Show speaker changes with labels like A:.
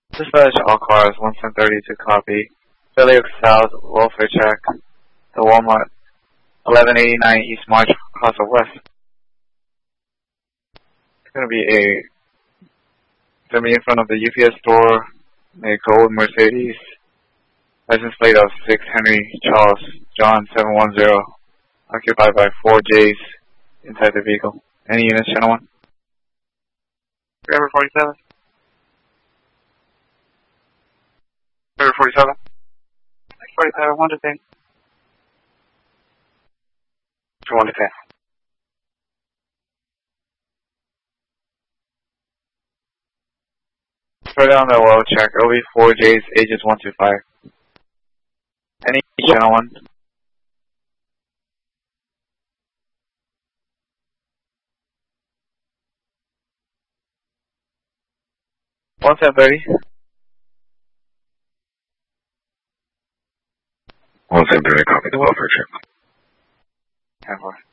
A: Dispatch all cars, 1730 to copy. Philly Oak South, welfare check. The Walmart, 1189 East March, Casa West. It's going to be in front of the UPS store, a gold Mercedes, license plate of 6 Henry Charles John 710, occupied by 4 J's inside the vehicle. Any units, channel 1? Driver 47. Driver 47. 47, 1 to 10. 1 to 10. Further on the well check, it'll be 4 J's, ages 1 to 5. Any channel 1? One 1030.
B: 1730, copy the welfare check.
A: 10-4.